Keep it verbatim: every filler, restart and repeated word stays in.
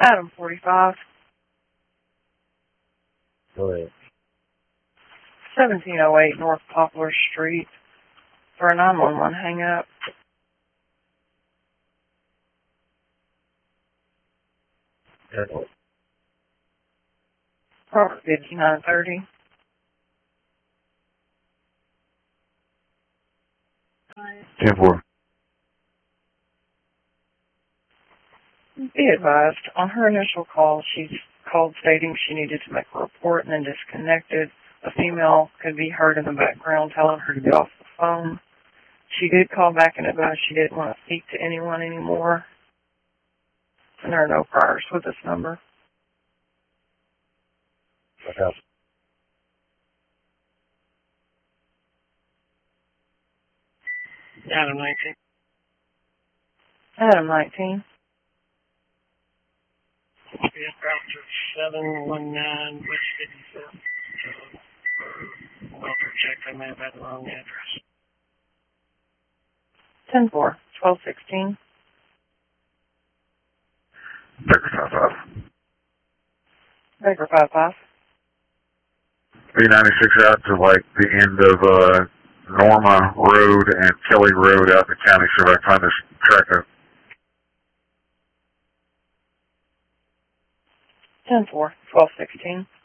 Adam, forty-five. Go ahead. seventeen oh eight North Poplar Street for a nine one one hang-up. Airport. Robert, fifty-nine thirty. ten four. Be advised, on her initial call, she called stating she needed to make a report and then disconnected. A female could be heard in the background telling her to get off the phone. She did call back and advise she didn't want to speak to anyone anymore. And there are no priors with this number. Okay. Adam nineteen. Adam, nineteen. Aircraft of seven one nine West fifty-fifth. So, welfare check, I may have had the wrong address. ten four, twelve sixteen. Baker five five. Baker five five. B ninety-six out to like the end of uh, Norma Road and Kelly Road out in the county, so I can find this track of ten four, twelve sixteen.